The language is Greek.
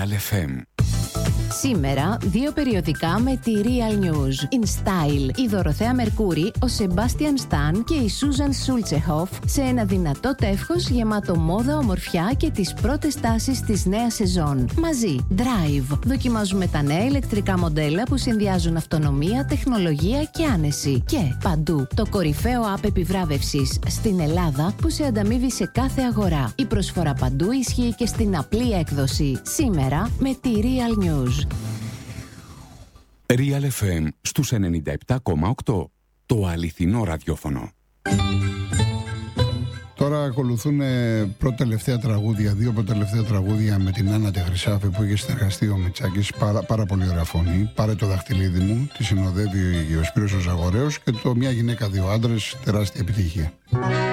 Real FM. Σήμερα, δύο περιοδικά με τη Real News. In Style, η Δωροθέα Μερκούρη, ο Σεμπάστιαν Σταν και η Σούζαν Σούλτσεχοφ σε ένα δυνατό τεύχος γεμάτο μόδα, ομορφιά και τις πρώτες τάσεις της νέας σεζόν. Μαζί, Drive. Δοκιμάζουμε τα νέα ηλεκτρικά μοντέλα που συνδυάζουν αυτονομία, τεχνολογία και άνεση. Και παντού, το κορυφαίο app επιβράβευσης στην Ελλάδα που σε ανταμείβει σε κάθε αγορά. Η προσφορά παντού ισχύει και στην απλή έκδοση. Σήμερα με τη Real News. Real FM στους 97,8. Το αληθινό ραδιόφωνο. Τώρα ακολουθούν πρώτα-τελευταία τραγούδια, δύο πρώτα-τελευταία τραγούδια με την Άννα τη Χρυσάφη που είχε συνεργαστεί ο Μητσάκης. Πάρα πολύ ωραία φωνή. Πάρε το δαχτυλίδι μου, τη συνοδεύει ο Σπύρος ο Ζαγορέος και το Μια γυναίκα, δύο άντρες, τεράστια επιτυχία.